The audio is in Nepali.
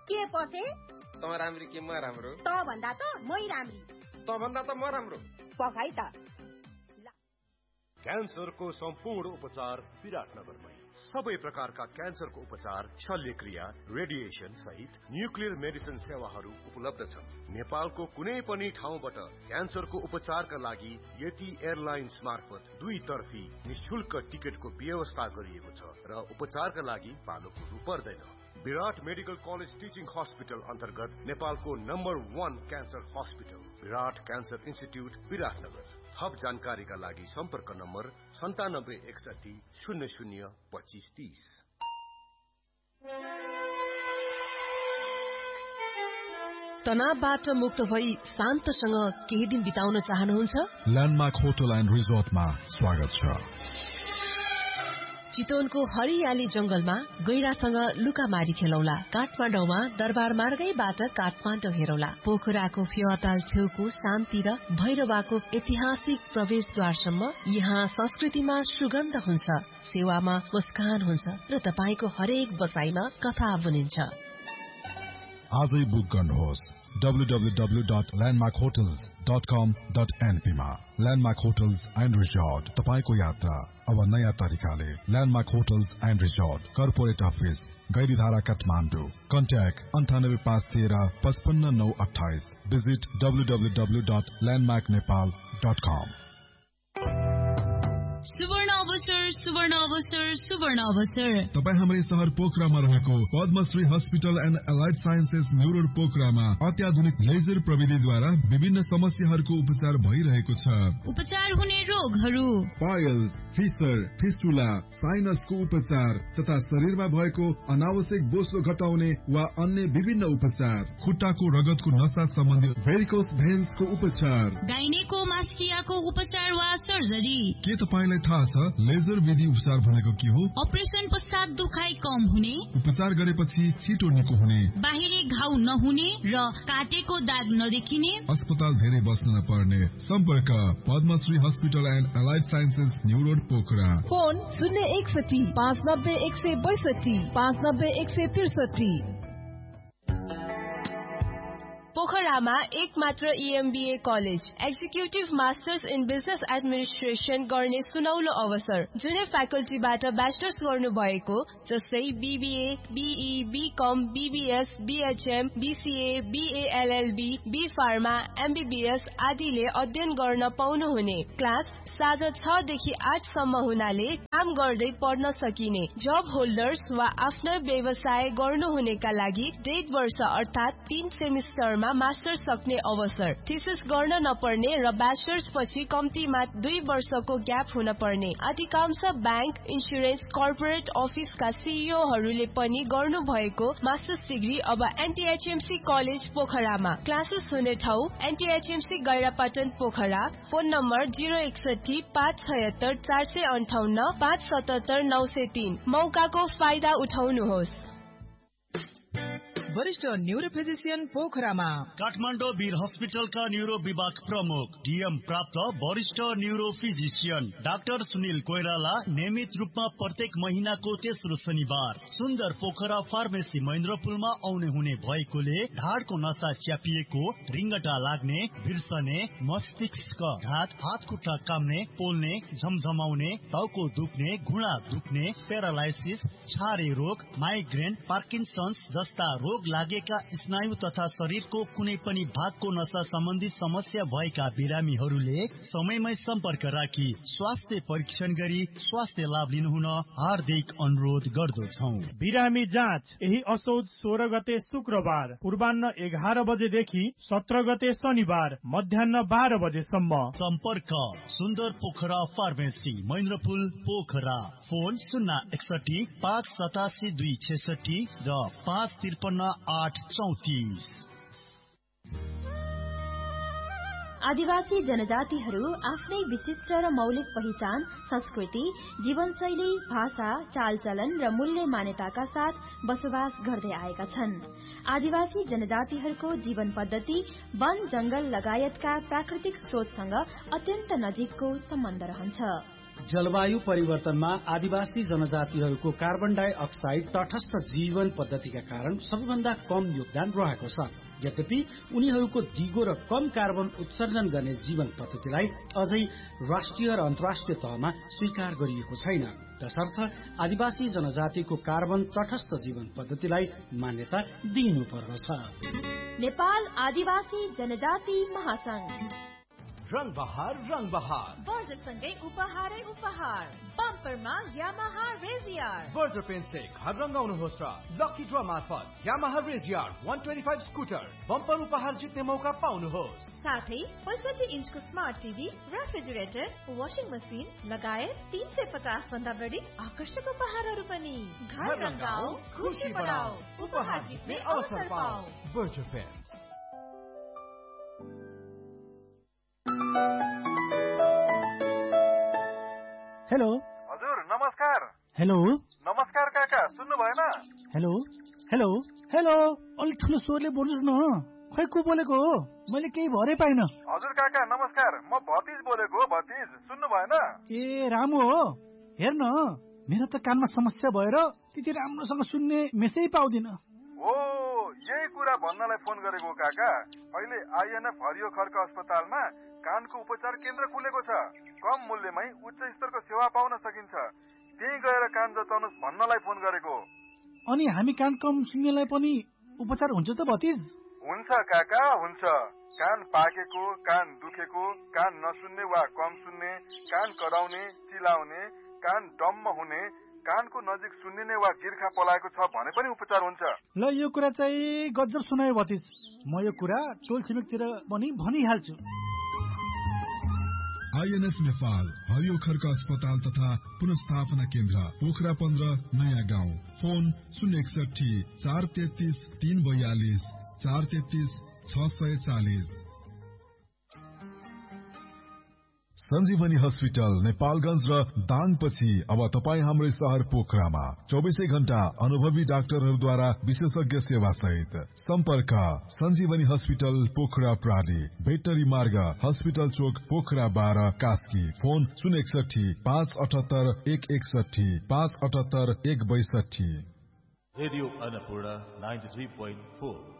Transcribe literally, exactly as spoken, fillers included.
के पसे त राम्री के म राम्रो त भन्दा त मै राम्री त भन्दा त म राम्रो पकाइ त क्यान्सरको सम्पूर्ण उपचार विराटनगरमै सबै प्रकारका क्यान्सरको उपचार शल्यक्रिया रेडिएसन सहित न्युक्लियर मेडिसिन सेवाहरू उपलब्ध छन्। नेपालको कुनै पनि ठाउँबाट क्यान्सरको उपचारका लागि यति एयरलाइन्स मार्फत दुई तर्फी निशुल्क टिकटको व्यवस्था गरिएको छ र उपचारका लागि पालो कुर्नु पर्दैन। विराट मेडिकल कलेज टिचिङ हस्पिटल अन्तर्गत नेपालको नम्बर वान क्यान्सर हस्पिटल विराट क्यान्सर इन्स्टिट्युट विराटनगर। थप जानकारीका लागि सम्पर्क नम्बर सन्तानब्बे एकसठी शून्य शून्य पच्चिस तीस। तनावबाट मुक्त भई शान्तसँग केही दिन बिताउन चाहनुहुन्छ? ल्यान्डमार्क होटल एन्ड रिजोर्टमा स्वागत छ। चितवनको हरियाली जंगलमा गैरासँग लुकामारी खेलौला। काठमाडौँमा दरबार मार्गैबाट काठमाडौँ हेरौला। पोखराको फेवाताल छेउको शान्ति र भैरवाको ऐतिहासिक प्रवेशद्वारसम्म यहाँ संस्कृतिमा सुगन्ध हुन्छ, सेवामा मुस्कान हुन्छ र तपाईको हरेक बसाइमा कथा बुनिन्छ। आजै बुक गर्नुहोस् W W W dot landmark hotels dot कम डट एनपी मा। ल्यान्डमार्क होटल्स एन्ड रिजोर्ट, तपाईको यात्रा अब नयाँ तरिकाले। Landmark hotels and resort, corporate office, Gairidhara, Kathmandu. Contact अन्ठानब्बे पाँच तेह्र पचपन्न नौ अठाइस। Visit W W W dot landmark Nepal dot कम। सुवर्ण अवसर, सुवर्ण अवसर, सुवर्ण अवसर। तपाईँ हाम्रै शहर पोखरामा रहेको Padmashri hospital and allied sciences new road पोखरामा अत्याधुनिक लेजर प्रविधिद्वारा विभिन्न समस्याहरूको उपचार भइरहेको छ। उपचार हुने रोगहरू पाइल्स, फिसर, फिस्टुला, साइनसको उपचार तथा शरीरमा भएको अनावश्यक बोसो घटाउने वा अन्य विभिन्न उपचार। खुट्टाको रगतको नसा सम्बन्धी भेरिकोस भेन्सको उपचार। गाइनेकोमास्टियाको उपचार वा सर्जरी। के तपाईलाई थाहा छ लेजर विधि उपचार भनेको के हो? अपरेसन पश्चात दुखाइ कम हुने, उपचार गरेपछि छिटो निको हुने, बाहिरी घाउ नहुने र काटेको दाग नदेखिने, अस्पताल धेरै बस्न नपर्ने। सम्पर्क Padmashri hospital and allied sciences new road Pokhara. Phone शून्य एकसठी पाँच नब्बे एक सय बैसठी पाँच नब्बे एक सय त्रिसठी। पोखरामा एक मात्र इएमबीए college, executive masters in business administration गर्ने सुनौलो अवसर। जुनै फ्याकल्टीबाट ब्याचलर्स गर्नु भएको जस्तै BBA, be, become, BBS, BHM, BCA, BLLB, be pharma, MBBS आदिले अध्ययन गर्न पाउनुहुने। क्लास साँझ छ देखि आठ सम्म हुनाले काम गर्दै पढ्न सकिने। जब होल्डर्स वा आफ्नो व्यवसाय गर्नुहुनेका लागि डेढ वर्ष अर्थात तीन सेमिस्टरमा मास्टर्स सक्ने अवसर। थिसिस गर्न नपर्ने र ब्याचलर्स पछि कम्तीमा दुई वर्षको ग्याप हुन पर्ने। अधिकांश ब्याङ्क, इन्सुरेन्स, कर्पोरेट अफिसका सीईओहरूले पनि गर्नु भएको मास्टर्स डिग्री अब एनटीएचएमसी कलेज पोखरामा। क्लासेस हुने ठाउँ एनटीएचएमसी गैरापाटन पोखरा। फोन नम्बर जिरो एकसठी पाँच छयत्तर चार सय अन्ठाउन्न पाँच सतहत्तर नौ सय तीन। मौकाको फाइदा उठाउनुहोस्। वरिष्ठ न्यूरो फिजिशियन पोखरामा। काठमाडौँ वीर हस्पिटलका न्यूरो विभाग प्रमुख डीएम प्राप्त वरिष्ठ neuro physician doctor Sunil Koirala नियमित रूपमा प्रत्येक महिनाको तेस्रो शनिबार सुन्दर पोखरा फार्मेसी महेन्द्रपुलमा आउने हुने भएकोले ढाडको नसा च्यापिएको, रिङ्गटा लाग्ने, भिर्सने, मस्तिष्क घात, हात खुट्टा काम्ने, पोल्ने, झमझमाउने, टाउको दुख्ने, घुँडा दुख्ने, प्यारालाइसिस, छारे रोग, माइग्रेन, पार्किन्सन्स जस्ता रोग लागेका स्नायु तथा शरीरको कुनै पनि भागको नसा सम्बन्धी समस्या भएका बिरामीहरूले समयमै सम्पर्क राखी स्वास्थ्य परीक्षण गरी स्वास्थ्य लाभ लिनुहुन हार्दिक अनुरोध गर्दछौं। बिरामी जाँच यही असोज सोह्र गते शुक्रबार पूर्वान्न एघार बजेदेखि सत्र गते शनिबार मध्याह बाह्र बजेसम्म। सम्पर्क सुन्दर पोखरा फार्मेसी महेन्द्रपुल पोखरा। फोन शून्य एकसठी पाँच सतासी दुई छेसठी र पाँच त्रिपन्न आठ चौतिस। आदिवासी जनजातिहरू आफ्नै विशिष्ट र मौलिक पहिचान, संस्कृति, जीवनशैली, भाषा, चालचलन र मूल्य मान्यताका साथ बसोबास गर्दै आएका छन्। आदिवासी जनजातिहरूको जीवन पद्धति वन, जंगल लगायतका प्राकृतिक स्रोतसँग अत्यन्त नजिकको सम्बन्ध रहन्छ। जलवायु परिवर्तनमा आदिवासी जनजातिहरूको कार्बन डाइअक्साइड तटस्थ जीवन पद्धतिका कारण सबैभन्दा कम योगदान रहेको छ। यद्यपि उनीहरूको दिगो र कम कार्बन उत्सर्जन गर्ने जीवन पद्धतिलाई अझै राष्ट्रिय र अन्तर्राष्ट्रिय तहमा स्वीकार गरिएको छैन। तसर्थ आदिवासी जनजातिको कार्बन तटस्थ जीवन पद्धतिलाई मान्यता दिइनुपर्दछ। नेपाल आदिवासी जनजाति महासंघ रंग बहार रंग बहार वर्जसँगै उपहारै उपहार बम्परमा यामाहा रेजियर वर्जर पेन्टले घर रंगाउनुहोस् र लकी ड्र मार्फत यामाहा रेजियर एक सय पच्चीस स्कुटर बम्पर उपहार जित्ने मौका पाउनुहोस्। साथै पैंसठी इन्चको smart TV, refrigerator, washing machine लगायत तीन सय पचास भन्दा बढी आकर्षक उपहारहरू पनि। घर रंगाऊ, खुशी बढाऊ, उपहार जित्ने अवसर पाऊ। वर्जर पेन्ट। हेलो हजुर नमस्कार। हेलो नमस्कार काका, सुन्नु भएन? हेलो हेलो हेलो अलि ठुलो स्वरले बोल्नुहोस् न। खै को बोलेको हो? मैले केही भरै पाइन। हजुर काका नमस्कार, म भतिज बोलेको हो। भतिज सुन्नु भएन? ए रामु हो। हेर्न मेरो त कानमा समस्या भएर त्यति राम्रोसँग सुन्ने मेसै पाउँदिन। ओ यही कुरा भन्नलाई फोन गरेको काका। अहिले आइएनएफ हरियो खर्क अस्पतालमा कानको उपचार केन्द्र खुलेको छ। कम मूल्यमै उच्च स्तरको सेवा पाउन सकिन्छ। त्यही गएर कान जचाउनुहोस् भन्नलाई फोन गरेको। अनि हामी कान कम सुन्नेलाई पनि उपचार हुन्छ त भतिज? हुन्छ काका हुन्छ। कान पाकेको, कान दुखेको, कान नसुन्ने वा कम सुन्ने, कान कराउने, चिलाउने, कान डम्म हुने, कानको नजिक सुन्निने वा गिर्खा पलाएको छ भने पनि उपचार हुन्छ। ल यो कुरा चाहिँ गजब सुनायो भतिज। म यो कुरा टोल छिमेकतिर पनि भनिहाल्छु। आइएनएफ नेपाल हरियो खर्क अस्पताल तथा पुनर्स्थापना केन्द्र पोखरा पन्ध्र नयाँ गाउँ। फोन शून्य एकसठी चार तेत्तीस तीन बयालीस चार तेत्तीस छ सय चालिस। सञ्जीवनी हस्पिटल नेपालगञ्ज र दाङपछि अब तपाईँ हाम्रै शहर पोखरामा चौबिसै घण्टा अनुभवी डाक्टरहरूद्वारा विशेषज्ञ सेवा सहित। सम्पर्क सञ्जीवनी हस्पिटल पोखरा प्राली भेटनरी मार्ग हस्पिटल चोक पोखरा बाह्र कास्की। फोन शून्य एकसठी पाँच अठहत्तर एक एकसठी पाँच अठहत्तर एक बैसठी। Radio Annapurna ninety three point four.